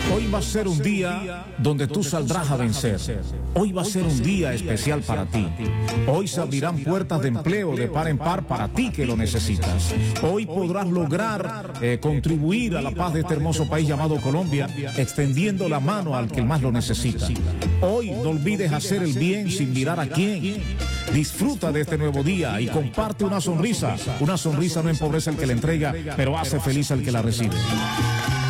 Hoy va a ser un día donde tú saldrás a vencer. Hoy va a ser un día especial para ti. Hoy se abrirán puertas de empleo de par en par para ti que lo necesitas. Hoy podrás lograr contribuir a la paz de este hermoso país llamado Colombia, extendiendo la mano al que más lo necesita. Hoy no olvides hacer el bien sin mirar a quién. Disfruta de este nuevo día y comparte una sonrisa. Una sonrisa no empobrece al que la entrega, pero hace feliz al que la recibe.